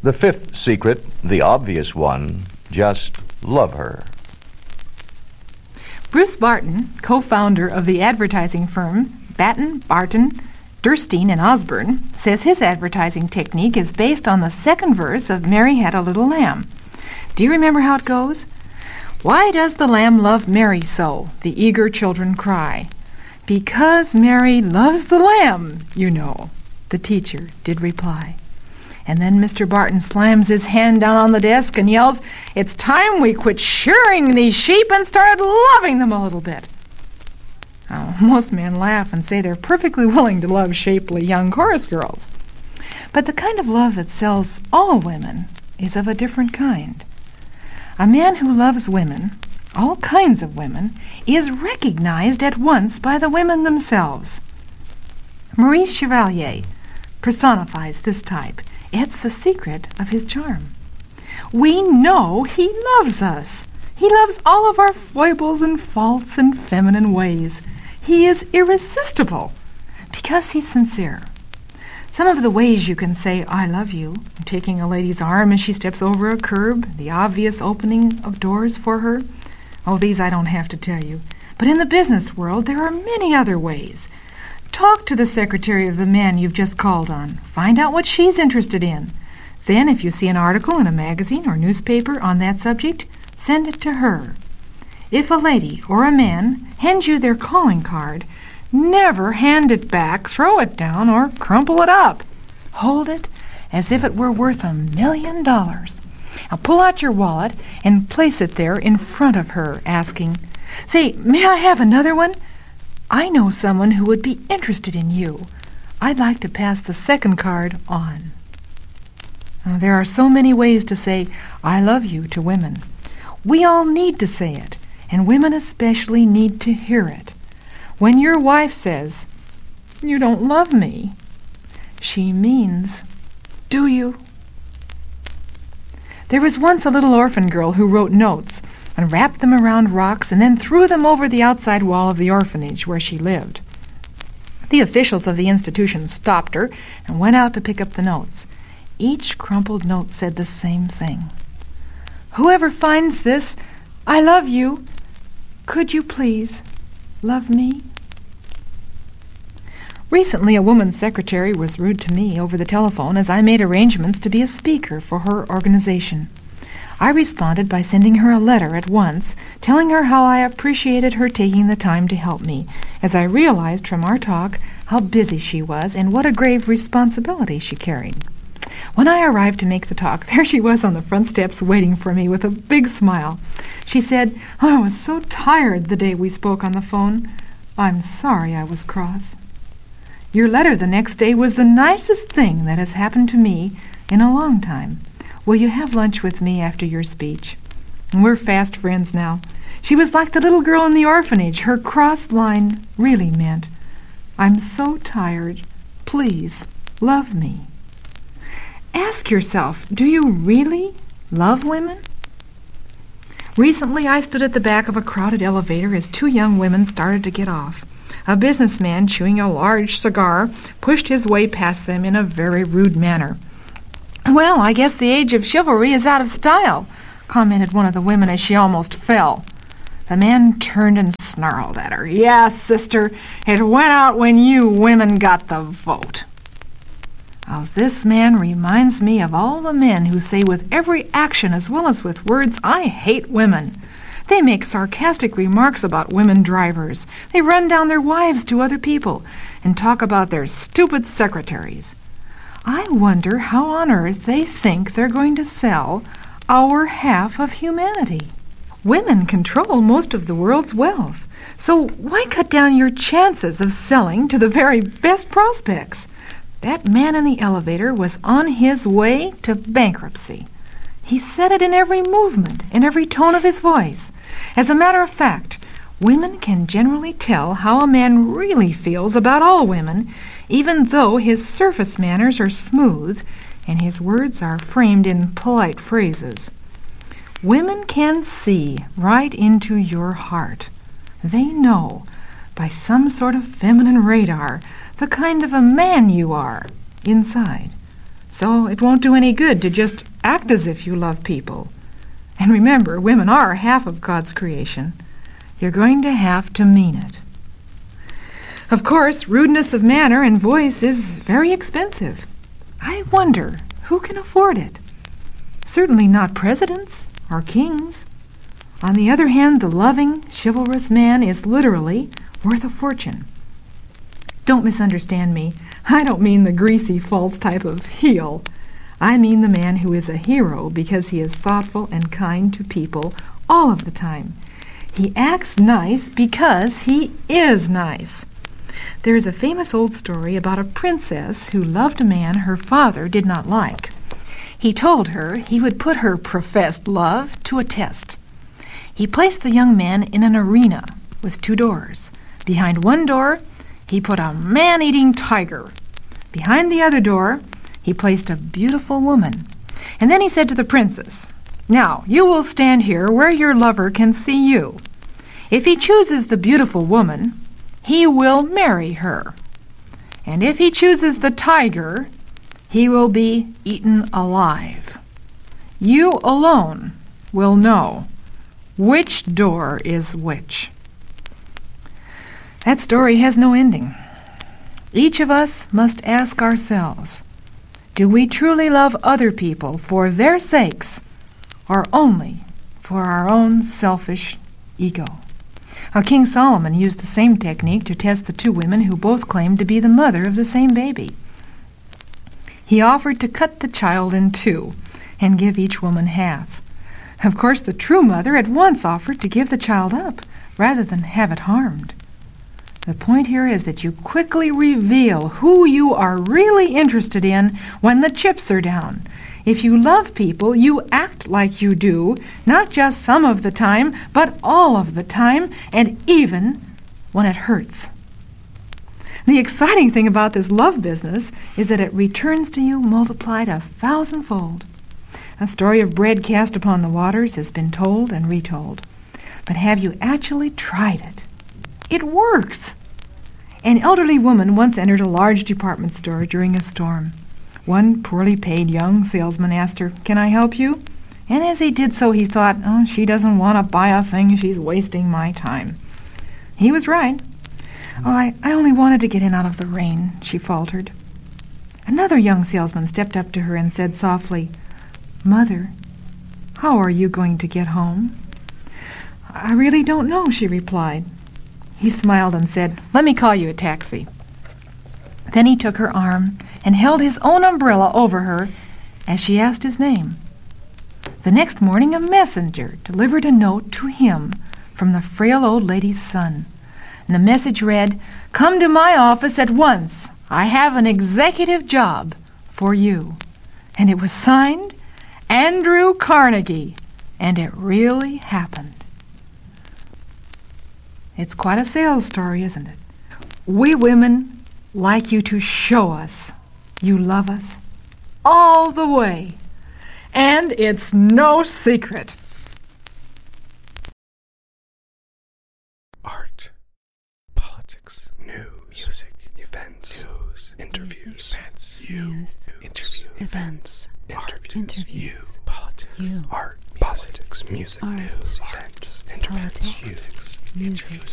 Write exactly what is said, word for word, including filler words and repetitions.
The fifth secret, the obvious one, just love her. Bruce Barton, co-founder of the advertising firm Batten, Barton, Durstein and Osborne, says his advertising technique is based on the second verse of Mary Had a Little Lamb. Do you remember how it goes? Why does the lamb love Mary so? The eager children cry. Because Mary loves the lamb, you know, the teacher did reply. And then Mister Barton slams his hand down on the desk and yells, "It's time we quit shearing these sheep and started loving them a little bit." Now, most men laugh and say they're perfectly willing to love shapely young chorus girls. But the kind of love that sells all women is of a different kind. A man who loves women, all kinds of women, is recognized at once by the women themselves. Maurice Chevalier personifies this type. It's the secret of his charm. We know he loves us. He loves all of our foibles and faults and feminine ways. He is irresistible because he's sincere. Some of the ways you can say, "I love you," taking a lady's arm as she steps over a curb, the obvious opening of doors for her. Oh, these I don't have to tell you. But in the business world, there are many other ways. Talk to the secretary of the man you've just called on. Find out what she's interested in. Then, if you see an article in a magazine or newspaper on that subject, send it to her. If a lady or a man hands you their calling card, never hand it back, throw it down, or crumple it up. Hold it as if it were worth a million dollars. Now pull out your wallet and place it there in front of her, asking, "Say, may I have another one? I know someone who would be interested in you. I'd like to pass the second card on." Now, there are so many ways to say, "I love you" to women. We all need to say it, and women especially need to hear it. When your wife says, "You don't love me," she means, "Do you?" There was once a little orphan girl who wrote notes and wrapped them around rocks and then threw them over the outside wall of the orphanage where she lived. The officials of the institution stopped her and went out to pick up the notes. Each crumpled note said the same thing. "Whoever finds this, I love you. Could you please love me?" Recently, a woman's secretary was rude to me over the telephone as I made arrangements to be a speaker for her organization. I responded by sending her a letter at once, telling her how I appreciated her taking the time to help me, as I realized from our talk how busy she was and what a grave responsibility she carried. When I arrived to make the talk, there she was on the front steps waiting for me with a big smile. She said, "I was so tired the day we spoke on the phone. I'm sorry I was cross. Your letter the next day was the nicest thing that has happened to me in a long time. Will you have lunch with me after your speech?" And we're fast friends now. She was like the little girl in the orphanage. Her cross line really meant, "I'm so tired. Please love me." Ask yourself, do you really love women? Recently, I stood at the back of a crowded elevator as two young women started to get off. A businessman chewing a large cigar pushed his way past them in a very rude manner. "Well, I guess the age of chivalry is out of style," commented one of the women as she almost fell. The man turned and snarled at her. "Yes, sister, it went out when you women got the vote." Now, this man reminds me of all the men who say with every action as well as with words, "I hate women." They make sarcastic remarks about women drivers. They run down their wives to other people and talk about their stupid secretaries. I wonder how on earth they think they're going to sell our half of humanity. Women control most of the world's wealth, so why cut down your chances of selling to the very best prospects? That man in the elevator was on his way to bankruptcy. He said it in every movement, in every tone of his voice. As a matter of fact, women can generally tell how a man really feels about all women, even though his surface manners are smooth and his words are framed in polite phrases. Women can see right into your heart. They know, by some sort of feminine radar, the kind of a man you are inside. So it won't do any good to just act as if you love people. And remember, women are half of God's creation. You're going to have to mean it. Of course, rudeness of manner and voice is very expensive. I wonder who can afford it. Certainly not presidents or kings. On the other hand, the loving, chivalrous man is literally worth a fortune. Don't misunderstand me. I don't mean the greasy, false type of heel. I mean the man who is a hero because he is thoughtful and kind to people all of the time. He acts nice because he is nice. There is a famous old story about a princess who loved a man her father did not like. He told her he would put her professed love to a test. He placed the young man in an arena with two doors. Behind one door, he put a man-eating tiger. Behind the other door, he placed a beautiful woman. And then he said to the princess, "Now, you will stand here where your lover can see you. If he chooses the beautiful woman, he will marry her. And if he chooses the tiger, he will be eaten alive. You alone will know which door is which." That story has no ending. Each of us must ask ourselves, do we truly love other people for their sakes or only for our own selfish ego? Now, King Solomon used the same technique to test the two women who both claimed to be the mother of the same baby. He offered to cut the child in two and give each woman half. Of course, the true mother at once offered to give the child up rather than have it harmed. The point here is that you quickly reveal who you are really interested in when the chips are down. If you love people, you act like you do, not just some of the time, but all of the time, and even when it hurts. The exciting thing about this love business is that it returns to you multiplied a thousandfold. A story of bread cast upon the waters has been told and retold. But have you actually tried it? It works. An elderly woman once entered a large department store during a storm. One poorly paid young salesman asked her, "Can I help you?" And as he did so, he thought, "Oh, she doesn't want to buy a thing. She's wasting my time." He was right. "Oh, I, I only wanted to get in out of the rain," she faltered. Another young salesman stepped up to her and said softly, "Mother, how are you going to get home?" "I really don't know," she replied. He smiled and said, "Let me call you a taxi." Then he took her arm and held his own umbrella over her as she asked his name. The next morning, a messenger delivered a note to him from the frail old lady's son. And the message read, "Come to my office at once. I have an executive job for you." And it was signed Andrew Carnegie, and it really happened. It's quite a sales story, isn't it? We women like you to show us you love us all the way. And it's no secret. Art, politics, news, music, events, news, interviews, events, you, news, interview, events, interviews, interviews, you, politics, you, art, politics, music, art, news, events, interviews, politics, you, music, interviews.